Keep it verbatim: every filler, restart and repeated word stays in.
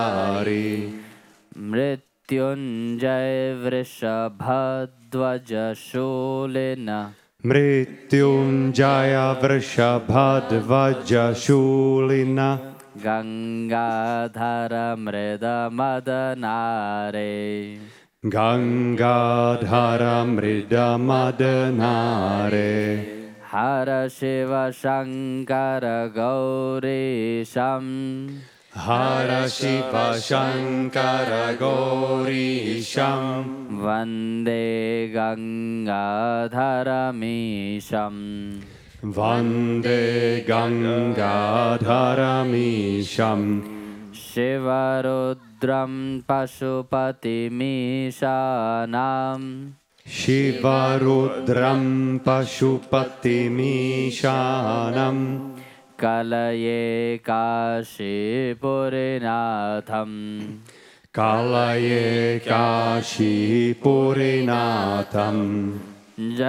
मृत्युंजय वृषभध्वज शूलिन मृत्युंजय वृषभध्वज शूलिन गंगाधर मृद मदनारे गंगाधर मृद मदनारे हर शिव शंकर गौरीशं हर शिव शंकर गौरीशं वंदे गंगाधरमीशं वंदे गंगाधरमीशं शिवरुद्रं पशुपतिमीशानां शिवरुद्रं पशुपतिमीशानं कलये काशीपुरीनाथं कलये काशीपुरीनाथं